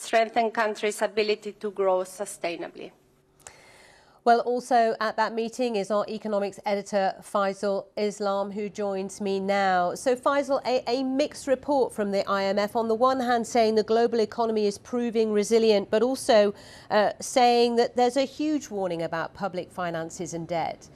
strengthen countries' ability to grow sustainably. Well, also at that meeting is our economics editor, Faisal Islam, who joins me now. So, Faisal, a mixed report from the IMF. On the one hand, saying the global economy is proving resilient, but also saying that there's a huge warning about public finances and debt.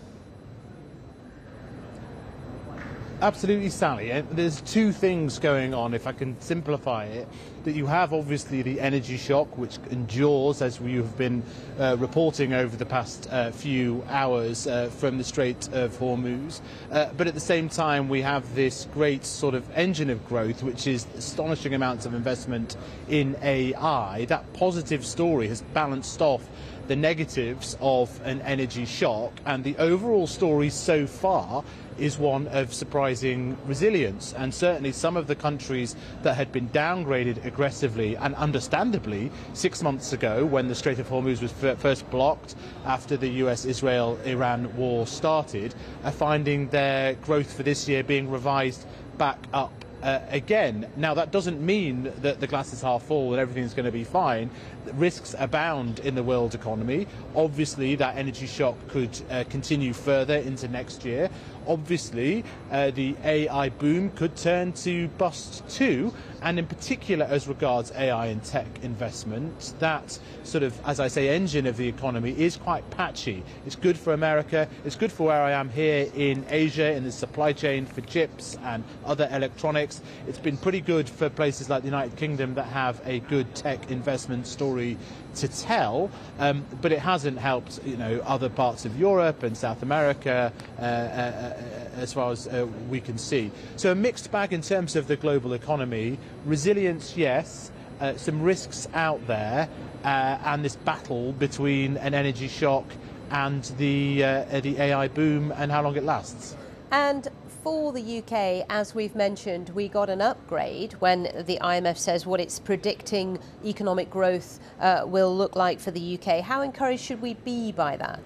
Absolutely, Sally. There's two things going on, if I can simplify it. That you have obviously the energy shock, which endures, as we have been reporting over the past few hours from the Strait of Hormuz. But at the same time, we have this great sort of engine of growth, which is astonishing amounts of investment in AI. That positive story has balanced off the negatives of an energy shock, and the overall story so far is one of surprising resilience. And certainly some of the countries that had been downgraded aggressively and understandably 6 months ago, when the Strait of Hormuz was first blocked after the US-Israel-Iran war started, are finding their growth for this year being revised back up again. Now, that doesn't mean that the glass is half full and everything's going to be fine. Risks abound in the world economy. Obviously, that energy shock could continue further into next year. Obviously, the AI boom could turn to bust too, and in particular as regards AI and tech investment, that sort of, as I say, engine of the economy is quite patchy. It's good for America, it's good for where I am here in Asia, in the supply chain for chips and other electronics. It's been pretty good for places like the United Kingdom that have a good tech investment story to tell, but it hasn't helped, other parts of Europe and South America as far as we can see. So a mixed bag in terms of the global economy. Resilience, yes. Some risks out there, and this battle between an energy shock and the AI boom and how long it lasts. And for the UK, as we've mentioned, we got an upgrade when the IMF says what it's predicting economic growth will look like for the UK. How encouraged should we be by that?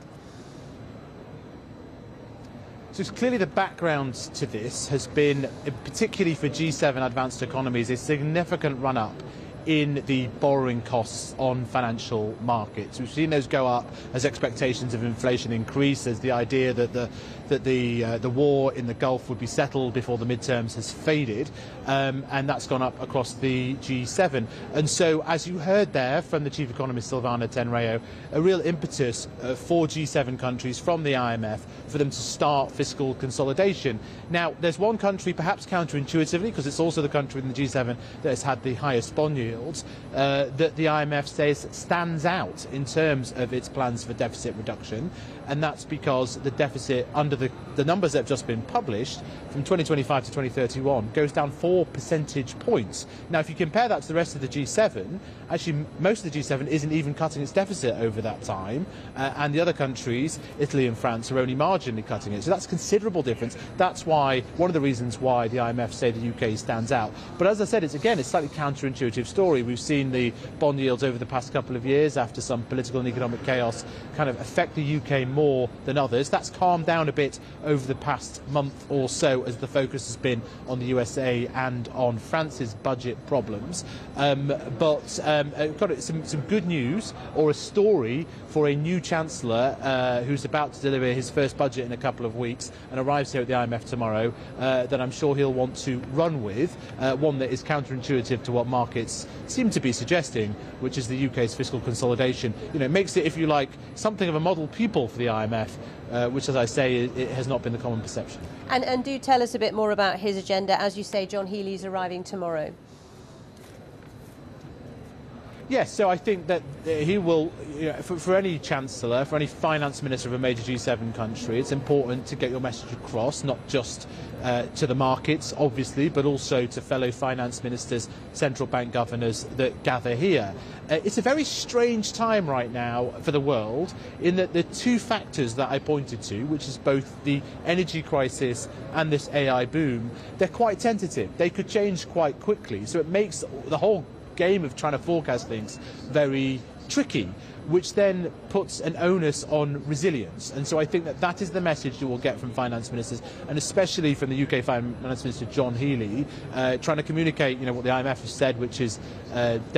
So clearly the background to this has been, particularly for G7 advanced economies, a significant run-up in the borrowing costs on financial markets. We've seen those go up as expectations of inflation increase, as the idea that the war in the Gulf would be settled before the midterms has faded, and that's gone up across the G7. And so, as you heard there from the chief economist Silvana Tenreyro, a real impetus for G7 countries from the IMF for them to start fiscal consolidation. Now, there's one country, perhaps counterintuitively, because it's also the country in the G7 that has had the highest bond yields, that the IMF says stands out in terms of its plans for deficit reduction, and that's because the deficit under the numbers that have just been published from 2025 to 2031 goes down 4 percentage points. Now, if you compare that to the rest of the G7, actually most of the G7 isn't even cutting its deficit over that time, and the other countries, Italy and France, are only marginally cutting it. So that's a considerable difference. That's why, one of the reasons why the IMF say the UK stands out. But as I said, it's slightly counterintuitive story. We've seen the bond yields over the past couple of years, after some political and economic chaos, kind of affect the UK more than others. That's calmed down a bit over the past month or so, as the focus has been on the USA and on France's budget problems. But got some good news, or a story, for a new Chancellor who's about to deliver his first budget in a couple of weeks and arrives here at the IMF tomorrow, that I'm sure he'll want to run with, one that is counterintuitive to what markets seem to be suggesting, which is the UK's fiscal consolidation. It makes it, if you like, something of a model pupil for the IMF, which, as I say, it has not been the common perception. And do tell us a bit more about his agenda. As you say, John Healey's arriving tomorrow. Yes, so I think that he will, for any chancellor, for any finance minister of a major G7 country, it's important to get your message across, not just to the markets, obviously, but also to fellow finance ministers, central bank governors that gather here. It's a very strange time right now for the world, in that the two factors that I pointed to, which is both the energy crisis and this AI boom, they're quite tentative. They could change quite quickly, so it makes the whole game of trying to forecast things very tricky, which then puts an onus on resilience. And so I think that is the message you will get from finance ministers, and especially from the UK Finance Minister John Healey, trying to communicate what the IMF has said, which is